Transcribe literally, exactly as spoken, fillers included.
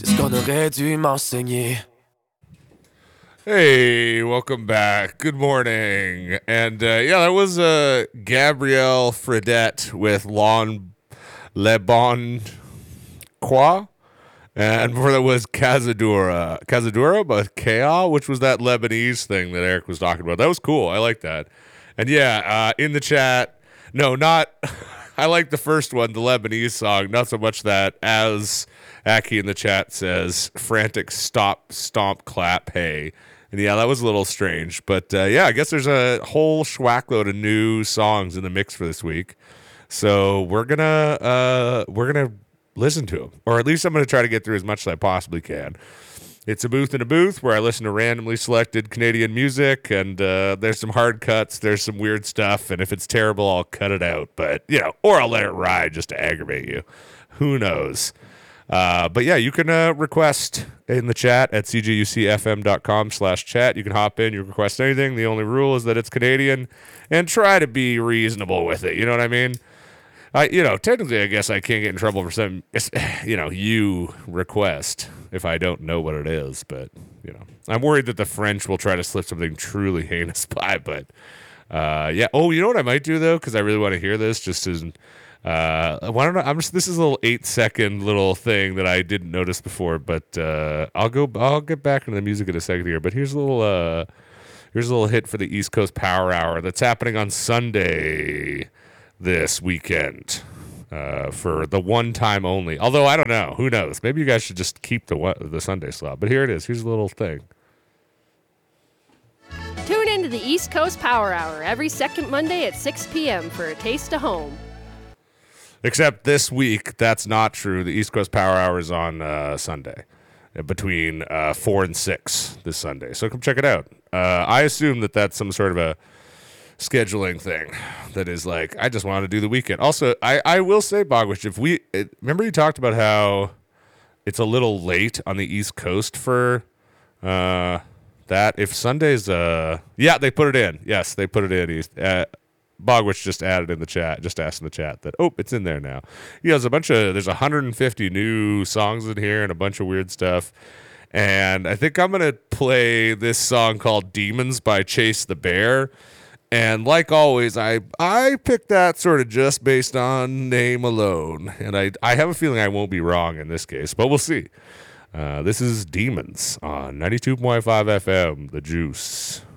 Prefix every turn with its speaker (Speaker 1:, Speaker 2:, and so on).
Speaker 1: C'est ce qu'on aurait dû m'enseigner.
Speaker 2: Hey, welcome back. Good morning. And uh, yeah, that was uh, Gabrielle Fredette with Lon Le Bon Quoi. And before that was Cazadura. Cazadura by Kea, which was that Lebanese thing that Eric was talking about. That was cool. I like that. And yeah, uh, in the chat, no, not, I like the first one, the Lebanese song, not so much that, as Aki in the chat says, frantic stop, stomp, clap, hey. And yeah, that was a little strange. But uh, yeah, I guess there's a whole schwackload of new songs in the mix for this week. So we're going to, uh, we're going to, listen to them, or at least I'm going to try to get through as much as I possibly can. It's a booth in a booth where I listen to randomly selected Canadian music, and uh, there's some hard cuts, there's some weird stuff, and if it's terrible, I'll cut it out. But, you know, or I'll let it ride just to aggravate you. Who knows? Uh, but yeah, you can uh, request in the chat at cjucfm.com slash chat. You can hop in, you request anything. The only rule is that it's Canadian, and try to be reasonable with it. You know what I mean? I, you know, technically, I guess I can't get in trouble for some, you know, you request if I don't know what it is. But, you know, I'm worried that the French will try to slip something truly heinous by. But, uh, yeah. Oh, you know what I might do, though, because I really want to hear this just as, uh, why don't I, I'm just, this is a little eight second little thing that I didn't notice before. But uh, I'll go, I'll get back into the music in a second here. But here's a little, uh, here's a little hit for the East Coast Power Hour that's happening on Sunday this weekend uh, for the one time only. Although I don't know, who knows? Maybe you guys should just keep the one, the Sunday slot. But here it is. Here's a little thing.
Speaker 3: Tune into the East Coast Power Hour every second Monday at six p.m. for a taste of home.
Speaker 2: Except this week, that's not true. The East Coast Power Hour is on uh, Sunday, between uh, four and six this Sunday. So come check it out. Uh, I assume that that's some sort of a scheduling thing that is like, I just want to do the weekend. Also, I, I will say, Bogwich, if we it, remember you talked about how it's a little late on the East Coast for uh, that. If Sunday's, uh, yeah, they put it in. Yes, they put it in. East. Uh, Bogwich just added in the chat, just asked in the chat that, oh, it's in there now. Yeah, there's a bunch of, there's one hundred fifty new songs in here and a bunch of weird stuff. And I think I'm going to play this song called Demons by Chase the Bear. And like always, I I picked that sort of just based on name alone. And I, I have a feeling I won't be wrong in this case, but we'll see. Uh, this is Demons on ninety-two point five F M, The Juice.